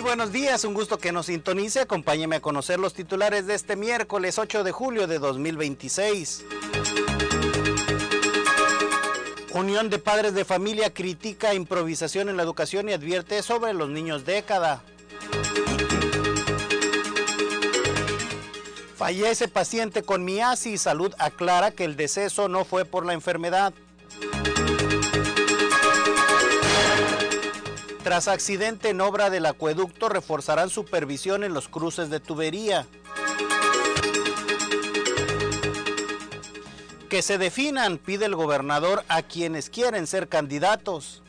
buenos días, un gusto que nos sintonice. Acompáñeme a conocer los titulares de este miércoles 8 de julio de 2026. Unión de Padres de Familia critica improvisación en la educación y advierte sobre los niños década. Fallece paciente con miasis. Salud aclara que el deceso no fue por la enfermedad. Tras accidente en obra del acueducto, reforzarán supervisión en los cruces de tubería. Que se definan, pide el gobernador a quienes quieren ser candidatos.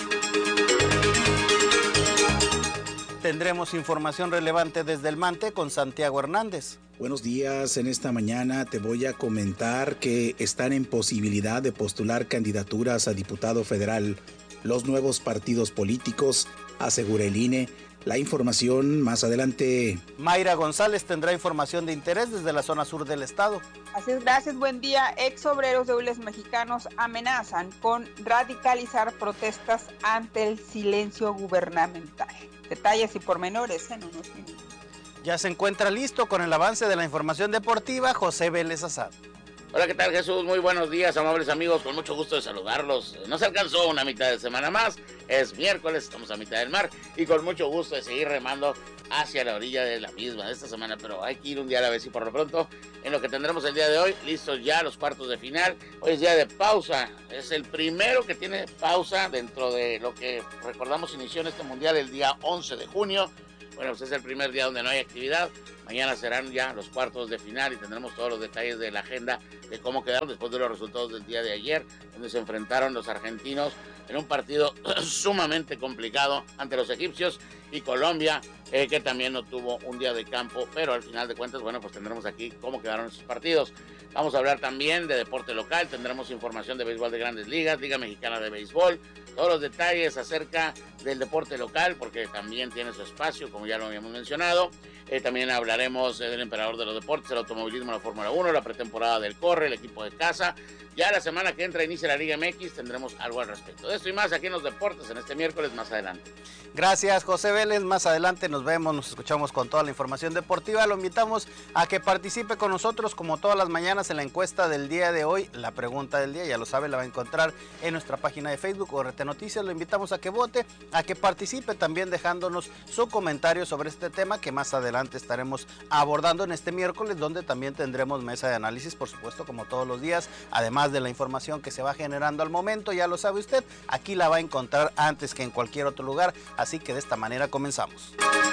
Tendremos información relevante desde el Mante con Santiago Hernández. Buenos días, en esta mañana te voy a comentar que están en posibilidad de postular candidaturas a diputado federal los nuevos partidos políticos, asegura el INE. La información más adelante. Mayra González tendrá información de interés desde la zona sur del estado. Así es, gracias, buen día. Ex obreros de Húiles Mexicanos amenazan con radicalizar protestas ante el silencio gubernamental. Detalles y pormenores en unos minutos. Ya se encuentra listo con el avance de la información deportiva José Vélez Azad. Hola, ¿qué tal, Jesús? Muy buenos días, amables amigos, con mucho gusto de saludarlos. Nos alcanzó una mitad de semana más, es miércoles, estamos a mitad del mar y con mucho gusto de seguir remando hacia la orilla de la misma de esta semana, pero hay que ir un día a la vez y por lo pronto, en lo que tendremos el día de hoy, listos ya los cuartos de final. Hoy es día de pausa, es el primero que tiene pausa dentro de lo que recordamos inició en este mundial el día 11 de junio. Bueno, pues es el primer día donde no hay actividad. Mañana serán ya los cuartos de final y tendremos todos los detalles de la agenda de cómo quedaron después de los resultados del día de ayer, donde se enfrentaron los argentinos en un partido sumamente complicado ante los egipcios y Colombia, que también no tuvo un día de campo, pero al final de cuentas, bueno, pues tendremos aquí cómo quedaron esos partidos. Vamos a hablar también de deporte local, tendremos información de béisbol de Grandes Ligas, Liga Mexicana de Béisbol, todos los detalles acerca del deporte local, porque también tiene su espacio, como ya lo habíamos mencionado. También hablaremos del emperador de los deportes, el automovilismo, la Fórmula 1, la pretemporada del Corre, el equipo de casa. Ya la semana que entra inicia la Liga MX, tendremos algo al respecto. De esto y más aquí en los deportes, en este miércoles más adelante. Gracias, José Vélez. Más adelante nos vemos, nos escuchamos con toda la información deportiva. Lo invitamos a que participe con nosotros como todas las mañanas en la encuesta del día de hoy. La pregunta del día, ya lo sabe, la va a encontrar en nuestra página de Facebook ORT Noticias. Lo invitamos a que vote, a que participe también dejándonos su comentario sobre este tema que más adelante estaremos abordando en este miércoles, donde también tendremos mesa de análisis, por supuesto, como todos los días, además de la información que se va generando al momento. Ya lo sabe usted, aquí la va a encontrar antes que en cualquier otro lugar, así que de esta manera comenzamos.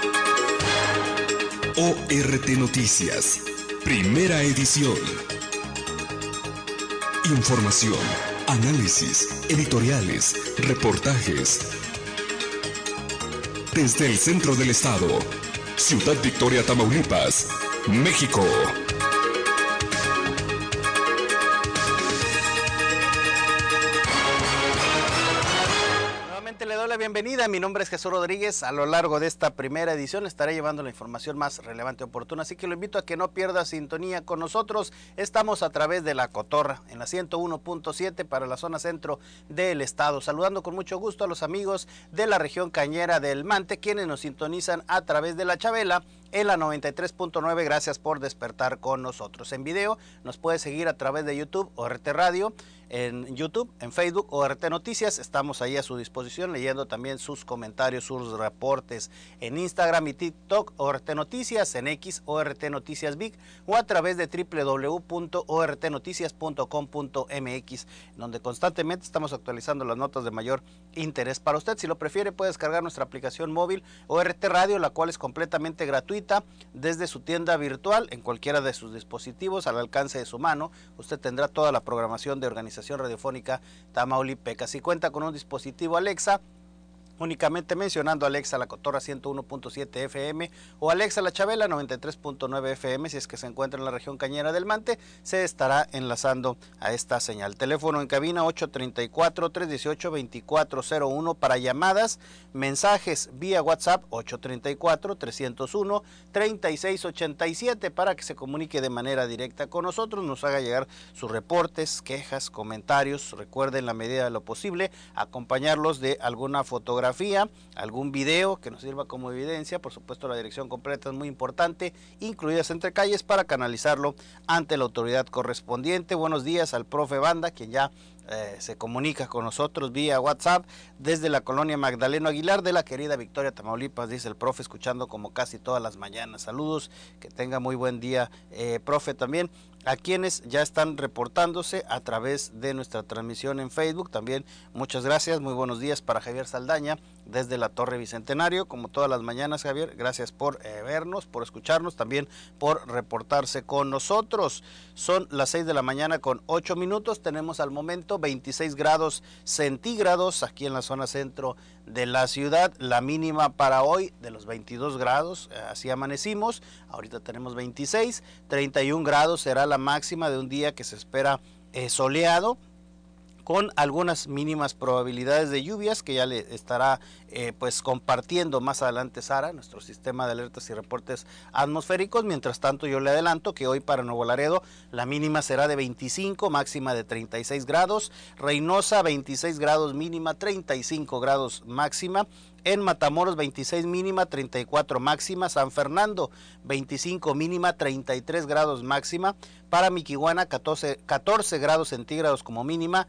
ORT Noticias, primera edición. Información, análisis, editoriales, reportajes. Desde el centro del estado, Ciudad Victoria, Tamaulipas, México. Le doy la bienvenida, mi nombre es Jesús Rodríguez. A lo largo de esta primera edición estaré llevando la información más relevante y oportuna, así que lo invito a que no pierda sintonía con nosotros. Estamos a través de La Cotorra, en la 101.7 para la zona centro del estado, saludando con mucho gusto a los amigos de la región cañera del Mante, quienes nos sintonizan a través de La Chabela, en la 93.9, gracias por despertar con nosotros. En video nos puede seguir a través de YouTube, ORT Radio, en YouTube, en Facebook, ORT Noticias. Estamos ahí a su disposición leyendo también sus comentarios, sus reportes en Instagram y TikTok, ORT Noticias, en X, ORT Noticias Vic, o a través de www.ortnoticias.com.mx, donde constantemente estamos actualizando las notas de mayor interés para usted. Si lo prefiere, puede descargar nuestra aplicación móvil ORT Radio, la cual es completamente gratuita desde su tienda virtual en cualquiera de sus dispositivos, al alcance de su mano. Usted tendrá toda la programación de Organización Radiofónica Tamaulipeca. Si cuenta con un dispositivo Alexa, únicamente mencionando Alexa La Cotorra 101.7 FM o Alexa La Chabela 93.9 FM, si es que se encuentra en la región cañera del Mante, se estará enlazando a esta señal. Teléfono en cabina 834-318-2401 para llamadas, mensajes vía WhatsApp 834-301-3687 para que se comunique de manera directa con nosotros, nos haga llegar sus reportes, quejas, comentarios. Recuerden, en la medida de lo posible, acompañarlos de alguna fotografía fotografía, algún video que nos sirva como evidencia, por supuesto la dirección completa es muy importante, incluidas entre calles para canalizarlo ante la autoridad correspondiente. Buenos días al profe Banda, quien ya se comunica con nosotros vía WhatsApp desde la colonia Magdaleno Aguilar de la querida Victoria, Tamaulipas, dice el profe, escuchando como casi todas las mañanas. Saludos, que tenga muy buen día, profe. También a quienes ya están reportándose a través de nuestra transmisión en Facebook, también muchas gracias, muy buenos días para Javier Saldaña desde la Torre Bicentenario, como todas las mañanas. Javier, gracias por vernos, por escucharnos, también por reportarse con nosotros. Son las 6 de la mañana con 8 minutos, tenemos al momento 26 grados centígrados aquí en la zona centro de la ciudad, la mínima para hoy de los 22 grados, así amanecimos, ahorita tenemos 26, 31 grados será la máxima de un día que se espera soleado, con algunas mínimas probabilidades de lluvias que ya le estará pues compartiendo más adelante Sara, nuestro sistema de alertas y reportes atmosféricos. Mientras tanto, yo le adelanto que hoy para Nuevo Laredo la mínima será de 25, máxima de 36 grados, Reynosa 26 grados mínima, 35 grados máxima, en Matamoros 26 mínima, 34 máxima, San Fernando 25 mínima, 33 grados máxima, para Miquihuana 14 grados centígrados como mínima,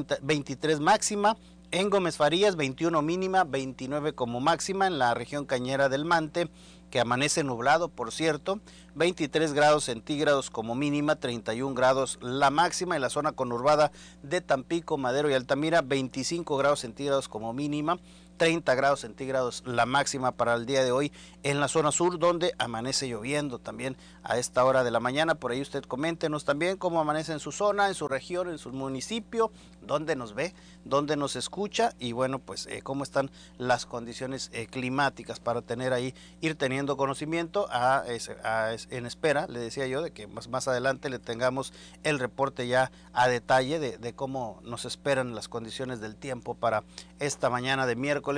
23 máxima, en Gómez Farías 21 mínima, 29 como máxima, en la región cañera del Mante, que amanece nublado por cierto, 23 grados centígrados como mínima, 31 grados la máxima, en la zona conurbada de Tampico, Madero y Altamira 25 grados centígrados como mínima, 30 grados centígrados la máxima para el día de hoy en la zona sur, donde amanece lloviendo también a esta hora de la mañana. Por ahí usted coméntenos también cómo amanece en su zona, en su región, en su municipio, dónde nos ve, dónde nos escucha y bueno, pues cómo están las condiciones climáticas para tener ahí, ir teniendo conocimiento en espera, le decía yo, de que más adelante le tengamos el reporte ya a detalle de cómo nos esperan las condiciones del tiempo para esta mañana de miércoles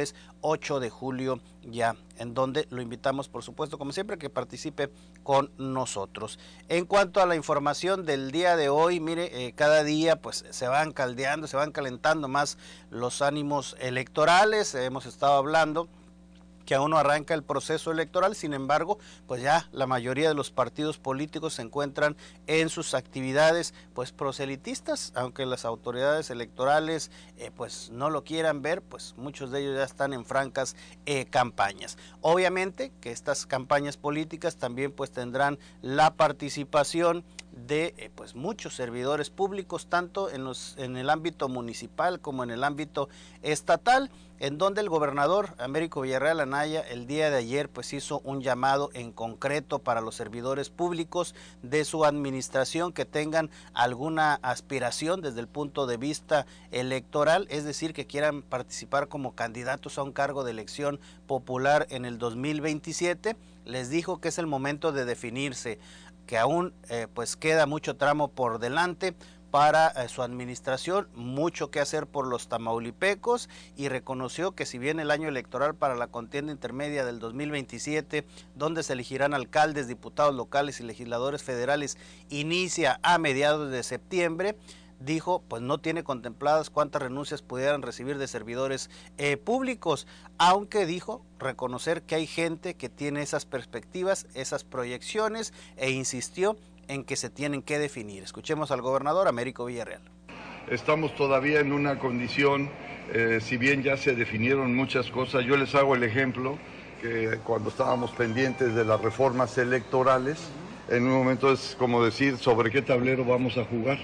8 de julio ya, en donde lo invitamos por supuesto como siempre que participe con nosotros. En cuanto a la información del día de hoy, mire, cada día pues se van caldeando, se van calentando más los ánimos electorales. Hemos estado hablando que aún no arranca el proceso electoral, sin embargo, pues ya la mayoría de los partidos políticos se encuentran en sus actividades pues proselitistas, aunque las autoridades electorales pues no lo quieran ver, pues muchos de ellos ya están en francas campañas. Obviamente que estas campañas políticas también pues tendrán la participación de pues muchos servidores públicos, tanto en el ámbito municipal como en el ámbito estatal, en donde el gobernador Américo Villarreal Anaya el día de ayer pues hizo un llamado en concreto para los servidores públicos de su administración que tengan alguna aspiración desde el punto de vista electoral, es decir, que quieran participar como candidatos a un cargo de elección popular en el 2027. Les dijo que es el momento de definirse, que aún pues queda mucho tramo por delante para su administración, mucho que hacer por los tamaulipecos, y reconoció que si bien el año electoral para la contienda intermedia del 2027, donde se elegirán alcaldes, diputados locales y legisladores federales, inicia a mediados de septiembre, dijo, pues no tiene contempladas cuántas renuncias pudieran recibir de servidores públicos, aunque dijo reconocer que hay gente que tiene esas perspectivas, esas proyecciones, e insistió en que se tienen que definir. Escuchemos al gobernador Américo Villarreal. Estamos todavía en una condición, si bien ya se definieron muchas cosas, yo les hago el ejemplo que cuando estábamos pendientes de las reformas electorales, en un momento es como decir sobre qué tablero vamos a jugar.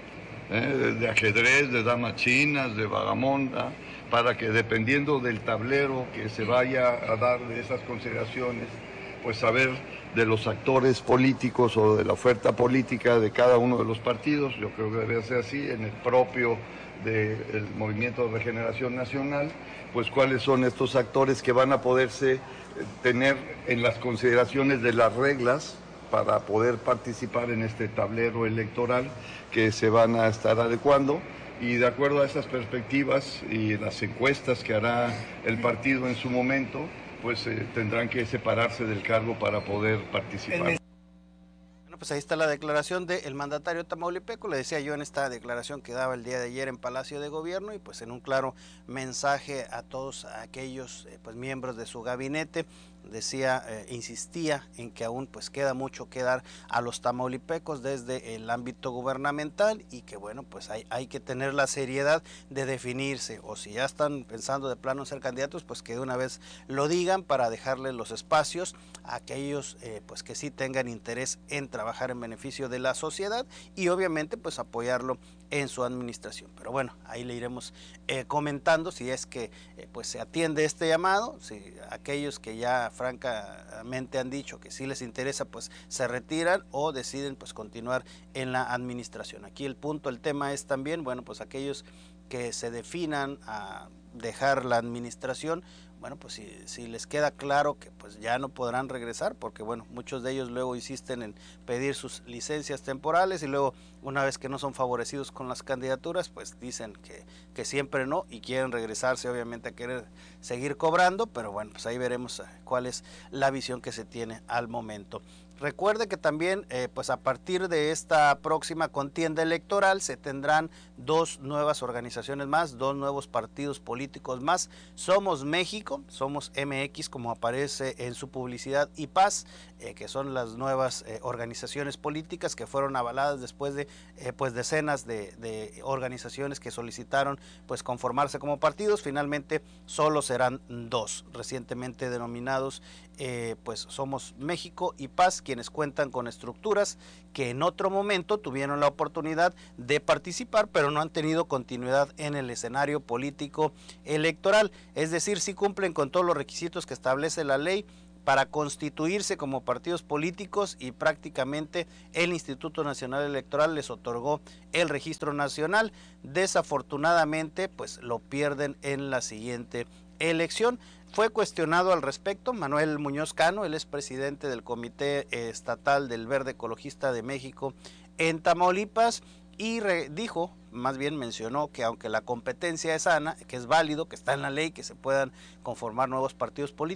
De ajedrez, de damas chinas, de vagamonda, para que dependiendo del tablero que se vaya a dar de esas consideraciones, pues saber de los actores políticos o de la oferta política de cada uno de los partidos, yo creo que debe ser así, en el propio del Movimiento de Regeneración Nacional, pues cuáles son estos actores que van a poderse tener en las consideraciones de las reglas para poder participar en este tablero electoral que se van a estar adecuando, y de acuerdo a esas perspectivas y las encuestas que hará el partido en su momento, pues tendrán que separarse del cargo para poder participar. pues ahí está la declaración del mandatario tamaulipeco. Le decía yo en esta declaración que daba el día de ayer en Palacio de Gobierno, y pues en un claro mensaje a todos aquellos pues miembros de su gabinete, decía, insistía en que aún pues queda mucho que dar a los tamaulipecos desde el ámbito gubernamental, y que bueno, pues hay que tener la seriedad de definirse, o si ya están pensando de plano en ser candidatos, pues que de una vez lo digan para dejarle los espacios a aquellos pues que sí tengan interés en trabajar en beneficio de la sociedad, y obviamente pues apoyarlo en su administración. Pero bueno, ahí le iremos comentando si es que pues se atiende este llamado, si aquellos que ya francamente han dicho que sí les interesa pues se retiran o deciden pues continuar en la administración. Aquí el punto, el tema es también, bueno, pues aquellos que se definan a dejar la administración, bueno, pues si les queda claro que pues ya no podrán regresar, porque bueno, muchos de ellos luego insisten en pedir sus licencias temporales, y luego una vez que no son favorecidos con las candidaturas, pues dicen que siempre no, y quieren regresarse obviamente a querer seguir cobrando. Pero bueno, pues ahí veremos cuál es la visión que se tiene al momento. Recuerde que también pues a partir de esta próxima contienda electoral se tendrán dos nuevas organizaciones más, dos nuevos partidos políticos más. Somos México, Somos MX, como aparece en su publicidad, y Paz, que son las nuevas organizaciones políticas que fueron avaladas después de pues decenas de organizaciones que solicitaron pues conformarse como partidos. Finalmente solo serán dos, recientemente denominados pues Somos México y Paz, quienes cuentan con estructuras que en otro momento tuvieron la oportunidad de participar, pero no han tenido continuidad en el escenario político electoral. Es decir, sí cumplen con todos los requisitos que establece la ley para constituirse como partidos políticos, y prácticamente el Instituto Nacional Electoral les otorgó el registro nacional. Desafortunadamente pues lo pierden en la siguiente elección. Fue cuestionado al respecto Manuel Muñoz Cano, él es presidente del Comité Estatal del Verde Ecologista de México en Tamaulipas, y dijo, más bien mencionó, que aunque la competencia es sana, que es válido, que está en la ley, que se puedan conformar nuevos partidos políticos,